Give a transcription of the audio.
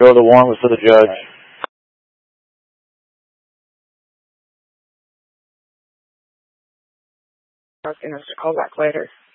Go, the warrant was for the judge. I was going to call back later.